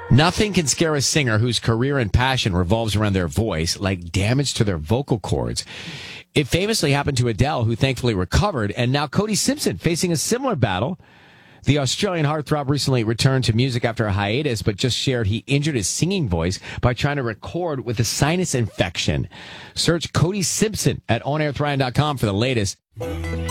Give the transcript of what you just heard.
Nothing can scare a singer whose career and passion revolves around their voice like damage to their vocal cords. It famously happened to Adele, who thankfully recovered, and now Cody Simpson facing a similar battle. The Australian heartthrob recently returned to music after a hiatus, but just shared he injured his singing voice by trying to record with a sinus infection. Search Cody Simpson at onairwithryan.com for the latest.